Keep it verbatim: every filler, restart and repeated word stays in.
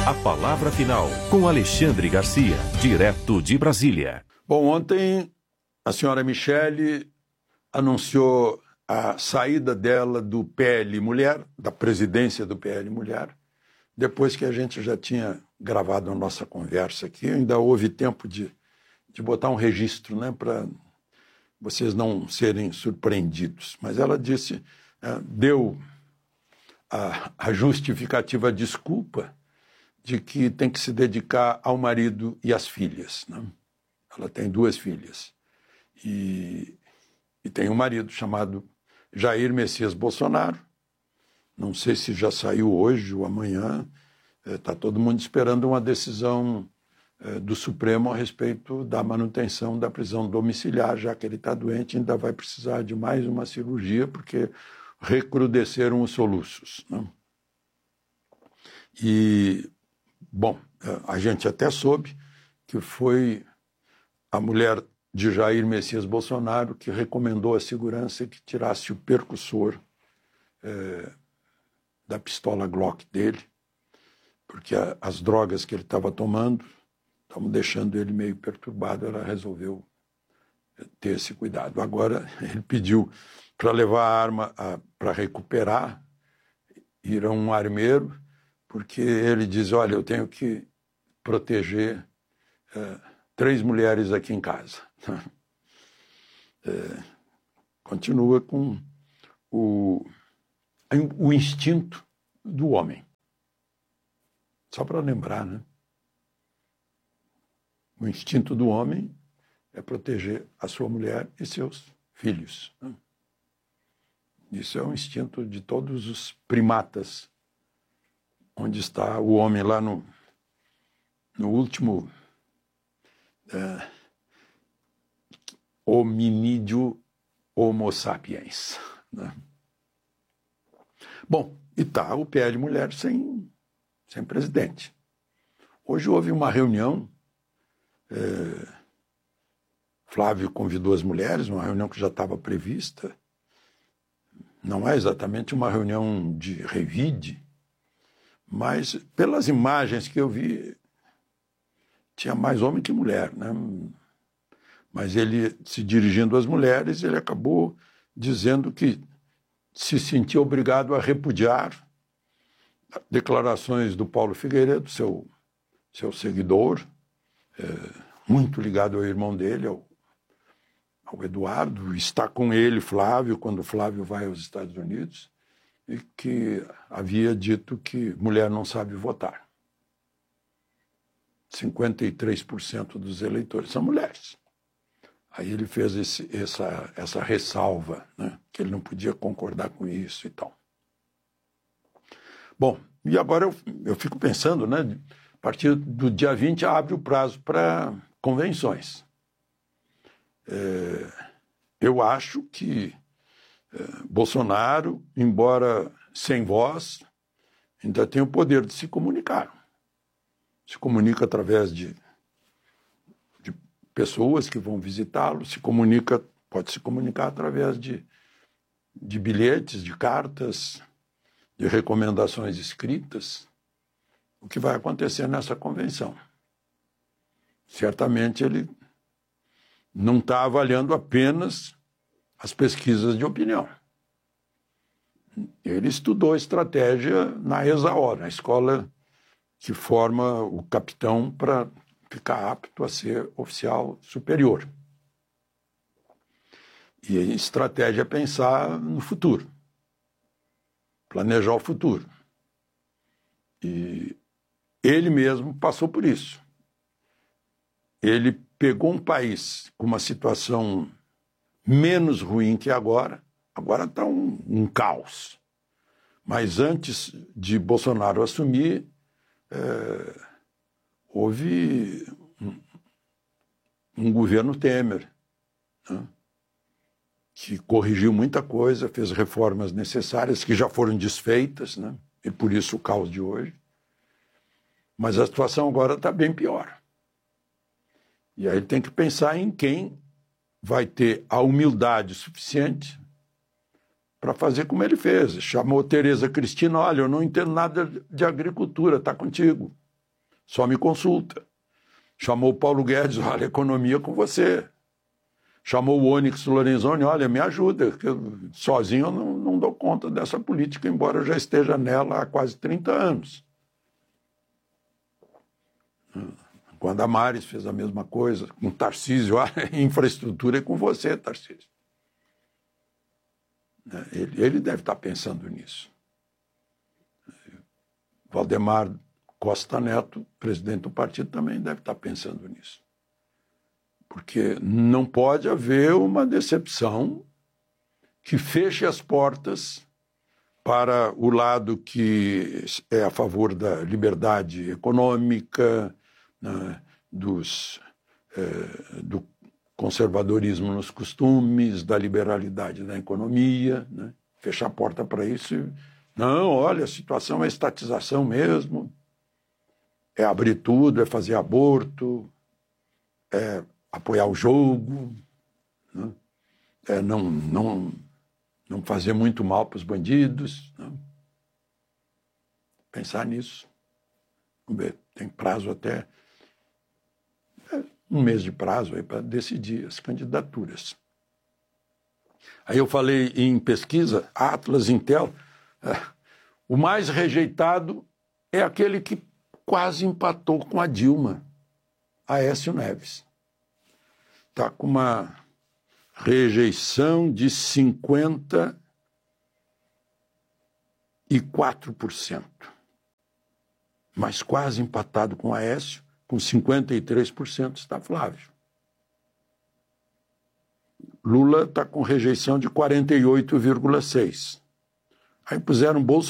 A palavra final com Alexandre Garcia, direto de Brasília. Bom, ontem a senhora Michele anunciou a saída dela do P L Mulher, da presidência do P L Mulher, depois que a gente já tinha gravado a nossa conversa aqui. Ainda houve tempo de, de botar um registro, né, para vocês não serem surpreendidos. Mas ela disse, é, deu a, a justificativa, a desculpa de que tem que se dedicar ao marido e às filhas, né? Ela tem duas filhas e, e tem um marido chamado Jair Messias Bolsonaro. Não sei se já saiu hoje ou amanhã. Está é, todo mundo esperando uma decisão é, do Supremo a respeito da manutenção da prisão domiciliar, já que ele está doente, ainda vai precisar de mais uma cirurgia, porque recrudesceram os soluços, né? E, bom, a gente até soube que foi a mulher de Jair Messias Bolsonaro que recomendou à segurança que tirasse o percussor é, da pistola Glock dele, porque a, as drogas que ele estava tomando estavam deixando ele meio perturbado. Ela resolveu ter esse cuidado. Agora ele pediu para levar a arma para recuperar, ir a um armeiro, porque ele diz, olha, eu tenho que proteger é, três mulheres aqui em casa. É, continua com o, o instinto do homem. Só para lembrar, né? O instinto do homem é proteger a sua mulher e seus filhos, né? Isso é um instinto de todos os primatas. Onde está o homem lá no, no último é, hominídeo Homo sapiens, né? Bom, e está o P L Mulher sem, sem presidente. Hoje houve uma reunião, é, Flávio convidou as mulheres, uma reunião que já estava prevista. Não é exatamente uma reunião de revide, mas pelas imagens que eu vi, tinha mais homem que mulher, né? Mas ele, se dirigindo às mulheres, ele acabou dizendo que se sentia obrigado a repudiar declarações do Paulo Figueiredo, seu, seu seguidor, é, muito ligado ao irmão dele, ao, ao Eduardo. Está com ele Flávio, quando Flávio vai aos Estados Unidos, e que havia dito que mulher não sabe votar. cinquenta e três por cento dos eleitores são mulheres. Aí ele fez esse, essa, essa ressalva, né, que ele não podia concordar com isso e tal. Bom, e agora eu, eu fico pensando, né, a partir do dia vinte abre o prazo para convenções. É, eu acho que Bolsonaro, embora sem voz, ainda tem o poder de se comunicar. Se comunica através de, de pessoas que vão visitá-lo, se comunica, pode se comunicar através de, de bilhetes, de cartas, de recomendações escritas. O que vai acontecer nessa convenção? Certamente ele não está avaliando apenas as pesquisas de opinião. Ele estudou estratégia na ESAO, na escola que forma o capitão para ficar apto a ser oficial superior. E a estratégia é pensar no futuro, planejar o futuro. E ele mesmo passou por isso. Ele pegou um país com uma situação menos ruim que agora. Agora está um, um caos. Mas antes de Bolsonaro assumir, é, houve um, um governo Temer, né, que corrigiu muita coisa, fez reformas necessárias que já foram desfeitas, né, e por isso o caos de hoje. Mas a situação agora está bem pior. E aí ele tem que pensar em quem vai ter a humildade suficiente para fazer como ele fez. Chamou Tereza Cristina, olha, eu não entendo nada de agricultura, está contigo. só me consulta. Chamou o Paulo Guedes, olha, economia com você. Chamou o Onyx Lorenzoni, olha, me ajuda, que eu, sozinho eu não, não dou conta dessa política, embora eu já esteja nela há quase trinta anos. Quando a Maris fez a mesma coisa, com o Tarcísio, olha, infraestrutura é com você, Tarcísio. Ele, ele deve estar pensando nisso. Valdemar Costa Neto, presidente do partido, também deve estar pensando nisso. Porque não pode haver uma decepção que feche as portas para o lado que é a favor da liberdade econômica, né, dos, é, do conservadorismo nos costumes, da liberalidade na economia, né? Fechar a porta para isso. E, não, olha, a situação é estatização mesmo, é abrir tudo, é fazer aborto, é apoiar o jogo, né? É não, não, não fazer muito mal para os bandidos. Né? Pensar nisso. Vamos ver, tem prazo até é, um mês de prazo aí para decidir as candidaturas. Aí eu falei em pesquisa, Atlas, Intel, é, o mais rejeitado é aquele que quase empatou com a Dilma, Aécio Neves. Está com uma rejeição de cinquenta e quatro por cento, mas quase empatado com Aécio, com cinquenta e três por cento está Flávio. Lula está com rejeição de quarenta e oito vírgula seis por cento. Aí puseram Bolsonaro